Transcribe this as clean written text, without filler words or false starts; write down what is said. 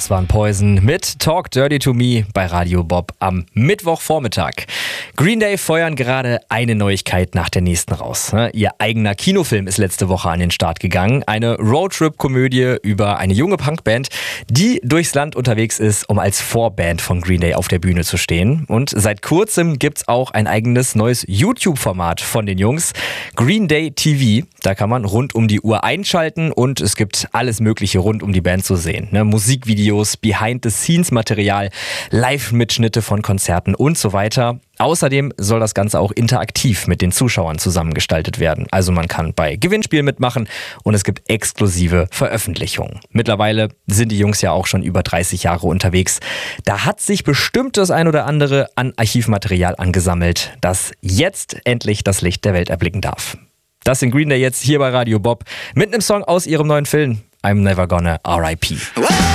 Das waren Poison mit Talk Dirty to Me bei Radio Bob am Mittwochvormittag. Green Day feuern gerade eine Neuigkeit nach der nächsten raus. Ihr eigener Kinofilm ist letzte Woche an den Start gegangen. Eine Roadtrip-Komödie über eine junge Punkband, die durchs Land unterwegs ist, um als Vorband von Green Day auf der Bühne zu stehen. Und seit kurzem gibt's auch ein eigenes neues YouTube-Format von den Jungs, Green Day TV. Da kann man rund um die Uhr einschalten und es gibt alles Mögliche rund um die Band zu sehen. Musikvideos, Behind-the-Scenes-Material, Live-Mitschnitte von Konzerten und so weiter. Außerdem soll das Ganze auch interaktiv mit den Zuschauern zusammengestaltet werden. Also man kann bei Gewinnspielen mitmachen und es gibt exklusive Veröffentlichungen. Mittlerweile sind die Jungs ja auch schon über 30 Jahre unterwegs. Da hat sich bestimmt das ein oder andere an Archivmaterial angesammelt, das jetzt endlich das Licht der Welt erblicken darf. Das sind Green Day jetzt hier bei Radio Bob mit einem Song aus ihrem neuen Film I'm Never Gonna R.I.P.